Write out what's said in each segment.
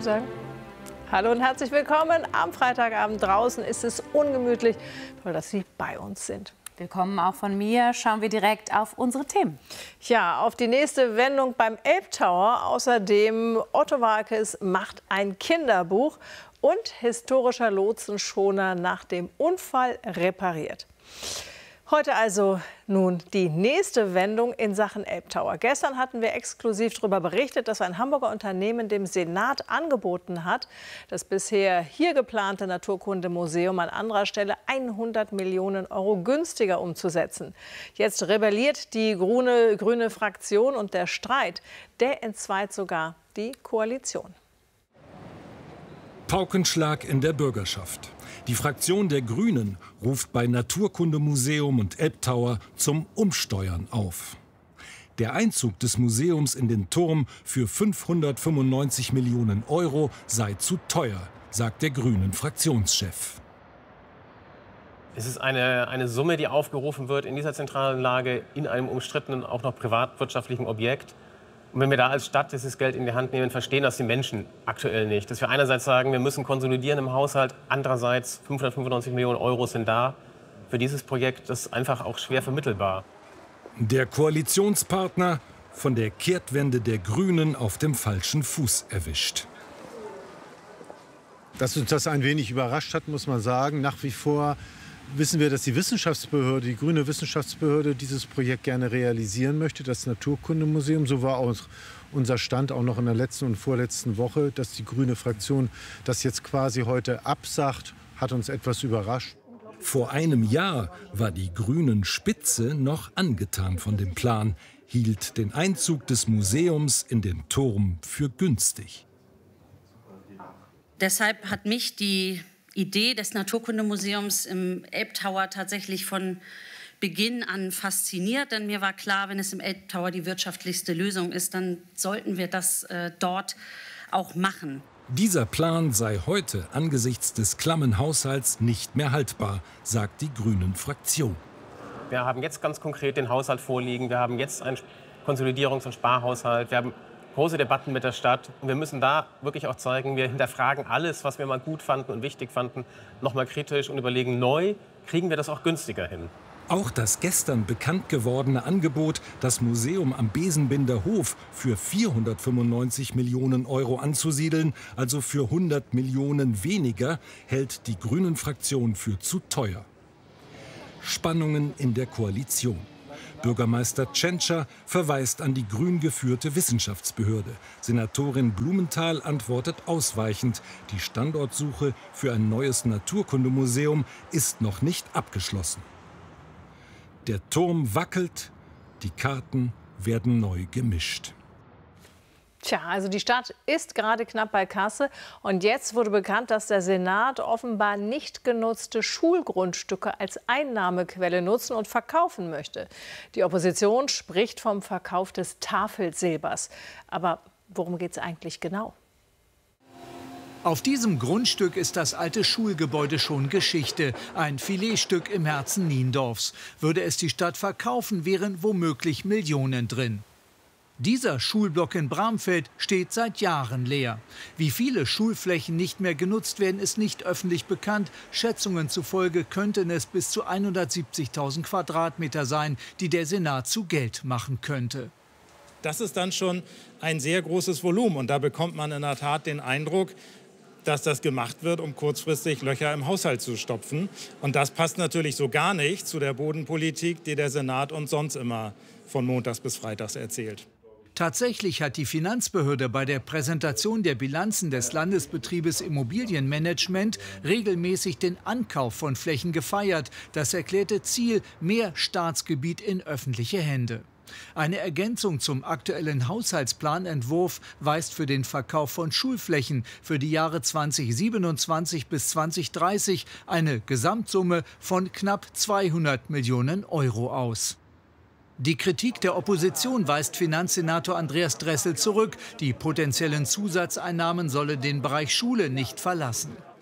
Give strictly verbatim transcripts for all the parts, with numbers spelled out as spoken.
sagen. Hallo und herzlich willkommen. Am Freitagabend draußen ist es ungemütlich. Toll, dass Sie bei uns sind. Willkommen auch von mir. Schauen wir direkt auf unsere Themen. Ja, auf die nächste Wendung beim Elbtower. Außerdem Otto Waalkes macht ein Kinderbuch und historischer Lotsenschoner nach dem Unfall repariert. Heute also nun die nächste Wendung in Sachen Elbtower. Gestern hatten wir exklusiv darüber berichtet, dass ein Hamburger Unternehmen dem Senat angeboten hat, das bisher hier geplante Naturkundemuseum an anderer Stelle hundert Millionen Euro günstiger umzusetzen. Jetzt rebelliert die grüne, grüne Fraktion und der Streit, der entzweit sogar die Koalition. Paukenschlag in der Bürgerschaft. Die Fraktion der Grünen ruft bei Naturkundemuseum und Elbtower zum Umsteuern auf. Der Einzug des Museums in den Turm für fünfhundertfünfundneunzig Millionen Euro sei zu teuer, sagt der Grünen Fraktionschef. Es ist eine, eine Summe, die aufgerufen wird in dieser zentralen Lage in einem umstrittenen, auch noch privatwirtschaftlichen Objekt. Und wenn wir da als Stadt dieses Geld in die Hand nehmen, verstehen das die Menschen aktuell nicht. Dass wir einerseits sagen, wir müssen konsolidieren im Haushalt, andererseits fünfhundertfünfundneunzig Millionen Euro sind da für dieses Projekt. Das ist einfach auch schwer vermittelbar. Der Koalitionspartner von der Kehrtwende der Grünen auf dem falschen Fuß erwischt. Dass uns das ein wenig überrascht hat, muss man sagen. Nach wie vor wissen wir, dass die Wissenschaftsbehörde, die grüne Wissenschaftsbehörde, dieses Projekt gerne realisieren möchte, das Naturkundemuseum. So war auch unser Stand auch noch in der letzten und vorletzten Woche, dass die grüne Fraktion das jetzt quasi heute absagt, hat uns etwas überrascht. Vor einem Jahr war die grünen Spitze noch angetan von dem Plan, hielt den Einzug des Museums in den Turm für günstig. Deshalb hat mich die Idee des Naturkundemuseums im Elbtower tatsächlich von Beginn an fasziniert. Denn mir war klar, wenn es im Elbtower die wirtschaftlichste Lösung ist, dann sollten wir das äh, dort auch machen. Dieser Plan sei heute angesichts des klammen Haushalts nicht mehr haltbar, sagt die Grünen-Fraktion. Wir haben jetzt ganz konkret den Haushalt vorliegen. Wir haben jetzt einen Konsolidierungs- und Sparhaushalt. Wir haben große Debatten mit der Stadt. Und wir müssen da wirklich auch zeigen, wir hinterfragen alles, was wir mal gut fanden und wichtig fanden, noch mal kritisch und überlegen neu, kriegen wir das auch günstiger hin. Auch das gestern bekannt gewordene Angebot, das Museum am Besenbinder Hof für vierhundertfünfundneunzig Millionen Euro anzusiedeln, also für hundert Millionen weniger, hält die Grünen-Fraktion für zu teuer. Spannungen in der Koalition. Bürgermeister Tschentscher verweist an die grün geführte Wissenschaftsbehörde. Senatorin Blumenthal antwortet ausweichend. Die Standortsuche für ein neues Naturkundemuseum ist noch nicht abgeschlossen. Der Turm wackelt, die Karten werden neu gemischt. Tja, also die Stadt ist gerade knapp bei Kasse. Und jetzt wurde bekannt, dass der Senat offenbar nicht genutzte Schulgrundstücke als Einnahmequelle nutzen und verkaufen möchte. Die Opposition spricht vom Verkauf des Tafelsilbers. Aber worum geht es eigentlich genau? Auf diesem Grundstück ist das alte Schulgebäude schon Geschichte. Ein Filetstück im Herzen Niendorfs. Würde es die Stadt verkaufen, wären womöglich Millionen drin. Dieser Schulblock in Bramfeld steht seit Jahren leer. Wie viele Schulflächen nicht mehr genutzt werden, ist nicht öffentlich bekannt. Schätzungen zufolge könnten es bis zu hundertsiebzigtausend Quadratmeter sein, die der Senat zu Geld machen könnte. Das ist dann schon ein sehr großes Volumen. Und da bekommt man in der Tat den Eindruck, dass das gemacht wird, um kurzfristig Löcher im Haushalt zu stopfen. Und das passt natürlich so gar nicht zu der Bodenpolitik, die der Senat uns sonst immer von montags bis freitags erzählt. Tatsächlich hat die Finanzbehörde bei der Präsentation der Bilanzen des Landesbetriebes Immobilienmanagement regelmäßig den Ankauf von Flächen gefeiert. Das erklärte Ziel: mehr Staatsgebiet in öffentliche Hände. Eine Ergänzung zum aktuellen Haushaltsplanentwurf weist für den Verkauf von Schulflächen für die Jahre zweitausendsiebenundzwanzig bis zweitausenddreißig eine Gesamtsumme von knapp zweihundert Millionen Euro aus. Die Kritik der Opposition weist Finanzsenator Andreas Dressel zurück. Die potenziellen Zusatzeinnahmen solle den Bereich Schule nicht verlassen.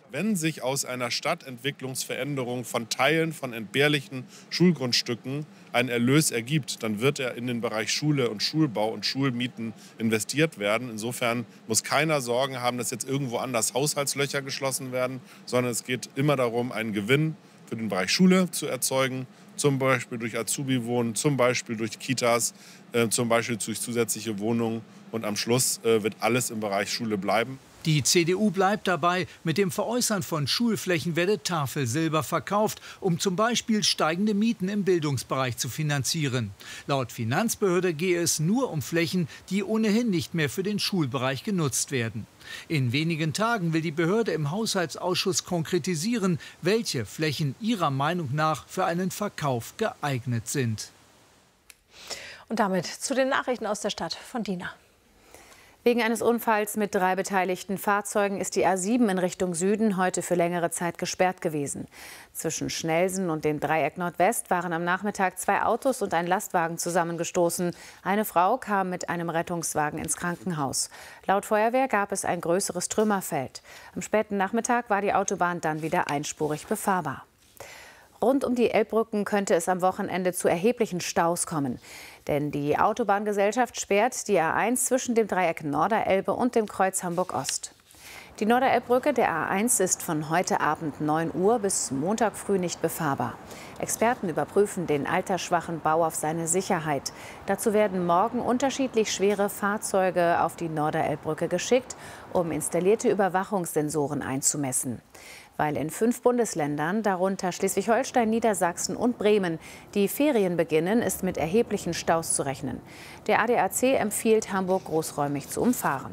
Wenn sich aus einer Stadtentwicklungsveränderung von Teilen von entbehrlichen Schulgrundstücken ein Erlös ergibt, dann wird er in den Bereich Schule und Schulbau und Schulmieten investiert werden. Insofern muss keiner Sorgen haben, dass jetzt irgendwo anders Haushaltslöcher geschlossen werden, sondern es geht immer darum, einen Gewinn für den Bereich Schule zu erzeugen, zum Beispiel durch Azubi-Wohnen, zum Beispiel durch Kitas, äh, zum Beispiel durch zusätzliche Wohnungen. Und am Schluss äh, wird alles im Bereich Schule bleiben. Die C D U bleibt dabei, mit dem Veräußern von Schulflächen werde Tafelsilber verkauft, um zum Beispiel steigende Mieten im Bildungsbereich zu finanzieren. Laut Finanzbehörde gehe es nur um Flächen, die ohnehin nicht mehr für den Schulbereich genutzt werden. In wenigen Tagen will die Behörde im Haushaltsausschuss konkretisieren, welche Flächen ihrer Meinung nach für einen Verkauf geeignet sind. Und damit zu den Nachrichten aus der Stadt von Dina. Wegen eines Unfalls mit drei beteiligten Fahrzeugen ist die A sieben in Richtung Süden heute für längere Zeit gesperrt gewesen. Zwischen Schnelsen und dem Dreieck Nordwest waren am Nachmittag zwei Autos und ein Lastwagen zusammengestoßen. Eine Frau kam mit einem Rettungswagen ins Krankenhaus. Laut Feuerwehr gab es ein größeres Trümmerfeld. Am späten Nachmittag war die Autobahn dann wieder einspurig befahrbar. Rund um die Elbbrücken könnte es am Wochenende zu erheblichen Staus kommen. Denn die Autobahngesellschaft sperrt die A eins zwischen dem Dreieck Norderelbe und dem Kreuz Hamburg-Ost. Die Norderelbbrücke der A eins ist von heute Abend neun Uhr bis Montag früh nicht befahrbar. Experten überprüfen den altersschwachen Bau auf seine Sicherheit. Dazu werden morgen unterschiedlich schwere Fahrzeuge auf die Norderelbbrücke geschickt, um installierte Überwachungssensoren einzumessen. Weil in fünf Bundesländern, darunter Schleswig-Holstein, Niedersachsen und Bremen, die Ferien beginnen, ist mit erheblichen Staus zu rechnen. Der A D A C empfiehlt, Hamburg großräumig zu umfahren.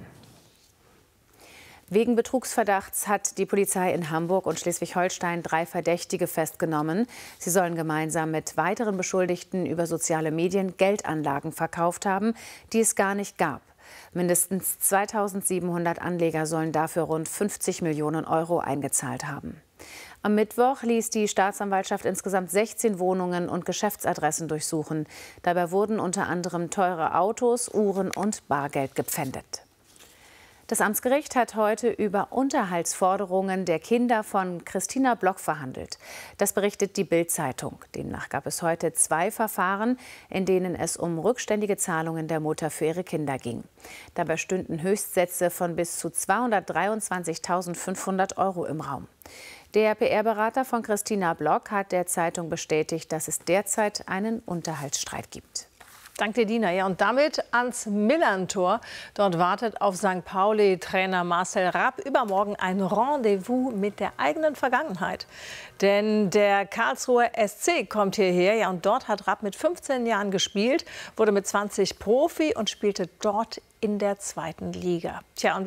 Wegen Betrugsverdachts hat die Polizei in Hamburg und Schleswig-Holstein drei Verdächtige festgenommen. Sie sollen gemeinsam mit weiteren Beschuldigten über soziale Medien Geldanlagen verkauft haben, die es gar nicht gab. Mindestens zweitausendsiebenhundert Anleger sollen dafür rund fünfzig Millionen Euro eingezahlt haben. Am Mittwoch ließ die Staatsanwaltschaft insgesamt sechzehn Wohnungen und Geschäftsadressen durchsuchen. Dabei wurden unter anderem teure Autos, Uhren und Bargeld gepfändet. Das Amtsgericht hat heute über Unterhaltsforderungen der Kinder von Christina Block verhandelt. Das berichtet die Bild-Zeitung. Demnach gab es heute zwei Verfahren, in denen es um rückständige Zahlungen der Mutter für ihre Kinder ging. Dabei stünden Höchstsätze von bis zu zweihundertdreiundzwanzigtausendfünfhundert Euro im Raum. Der P R-Berater von Christina Block hat der Zeitung bestätigt, dass es derzeit einen Unterhaltsstreit gibt. Danke dir, Dina. Ja, und damit ans Millerntor. Dort wartet auf Sankt Pauli-Trainer Marcel Rapp übermorgen ein Rendezvous mit der eigenen Vergangenheit. Denn der Karlsruher S C kommt hierher. Ja, und dort hat Rapp mit fünfzehn Jahren gespielt, wurde mit zwanzig Profi und spielte dort in der zweiten Liga. Tja, und